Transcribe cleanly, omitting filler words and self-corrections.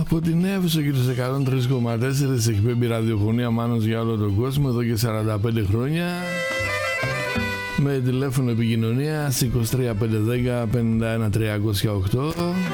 Από την αίθουσα και τους 103,4 εκπέμπει ραδιοφωνία Μάνος για όλο τον κόσμο εδώ και 45 χρόνια. Με τηλέφωνο επικοινωνία 23 510 51 308.